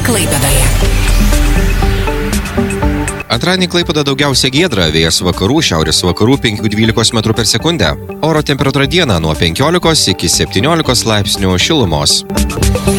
Klaipėdoje. Antradienį Klaipėda daugiausia giedra, vėjas vakarų, šiaurės vakarų 5–12 m/s. Oro temperatūra dieną nuo 15 iki 17 laipsnių šilumos.